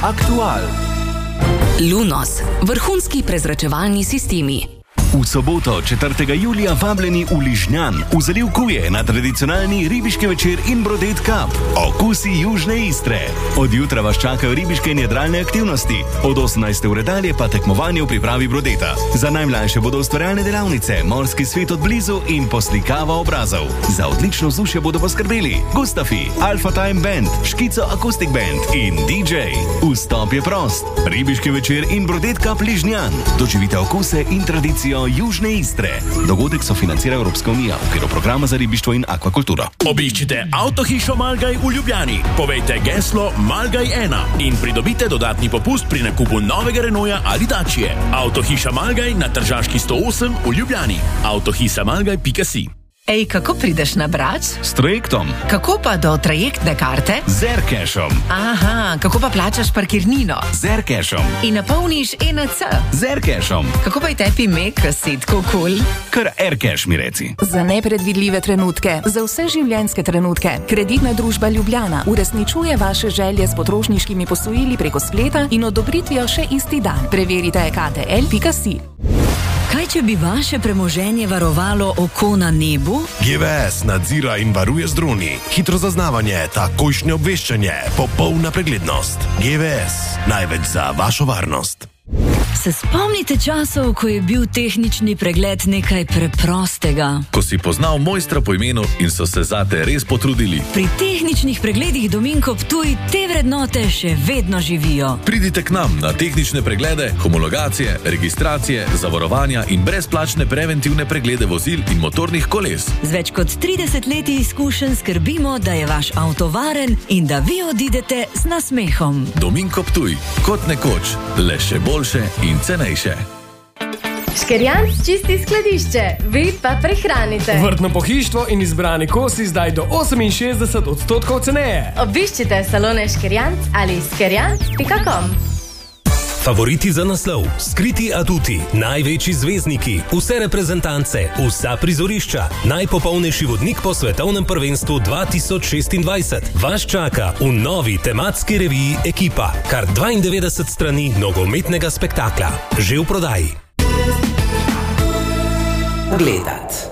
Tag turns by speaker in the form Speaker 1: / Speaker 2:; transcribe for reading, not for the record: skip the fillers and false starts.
Speaker 1: Aktual.
Speaker 2: Lunos, vrhunski prezračevalni sistemi.
Speaker 3: V soboto, 4. julija, vabljeni v Ližnjan, v zaliv Kuje na tradicionalni ribiški večer in Brodet Cup. Okusi južne Istre. Od jutra vas čakajo ribiške in jadralne aktivnosti. Od 18. ure dalje pa tekmovanje v pripravi brodeta. Za najmlajše bodo ustvarjalne delavnice, morski svet od blizu in poslikava obrazov. Za odlično vzdušje bodo poskrbeli Gustafi, Alpha Time Band, Škico Acoustic Band in DJ. Vstop je prost. Ribiški večer in Brodet Cup Ližnjan. Doživite okuse in tradicijo južne Istre. Dogodek sofinancira Evropska unija v okviru programa za ribištvo in akvakulturo.
Speaker 4: Obiščite Avtohišo Malgaj v Ljubljani. Povejte geslo Malgaj 1 in pridobite dodatni popust pri nakupu novega Renaulta ali Dacie. Avtohiša Malgaj na Tržaški 108 v Ljubljani. Avtohisamalgaj.si.
Speaker 5: Ej, kako prideš na Brač?
Speaker 3: S trajektom.
Speaker 5: Kako pa do trajektne karte?
Speaker 3: Z Aircashom.
Speaker 5: Aha, kako pa plačaš parkirnino?
Speaker 3: Z Aircashom.
Speaker 5: In napolniš ENC?
Speaker 3: Z Aircashom.
Speaker 5: Kako pa je tebi ime, ker si tako kul?
Speaker 3: Kar Aircash mi reci.
Speaker 6: Za nepredvidljive trenutke, za vse življenjske trenutke, Kreditna družba Ljubljana uresničuje vaše želje s potrošniškimi posojili preko spleta in odobritvijo še isti dan. Preverite ktl.si.
Speaker 2: Kaj, če bi vaše premoženje varovalo oko na nebu?
Speaker 7: GVS nadzira in varuje z droni. Hitro zaznavanje, takojšnje obveščanje, popolna preglednost. GVS, največ za vašo varnost.
Speaker 2: Se spomnite časov, ko je bil tehnični pregled nekaj preprostega?
Speaker 8: Ko si poznal mojstra po imenu in so se zate res potrudili.
Speaker 2: Pri tehničnih pregledih Dominko Ptuj te vrednote še vedno živijo.
Speaker 8: Pridite k nam na tehnične preglede, homologacije, registracije, zavarovanja in brezplačne preventivne preglede vozil in motornih koles.
Speaker 2: Z več kot 30 leti izkušenj skrbimo, da je vaš avto varen in da vi odidete z nasmehom.
Speaker 8: Dominko Ptuj, kot nekoč, le še boljše in cenejše.
Speaker 9: Škerjanc čisti skladišče, vi pa prehranite.
Speaker 1: Vrtno pohištvo in izbrani kosi zdaj do 68% ceneje.
Speaker 9: Obiščite salone Škerjanc ali škerjanc.com.
Speaker 10: Favoriti za naslov, skriti aduti, največji zvezdniki, vse reprezentance, vsa prizorišča, najpopolnejši vodnik po svetovnem prvenstvu 2026. Vas čaka v novi tematski reviji Ekipa, kar 92 strani nogometnega spektakla. Že v prodaji.
Speaker 11: Gledat.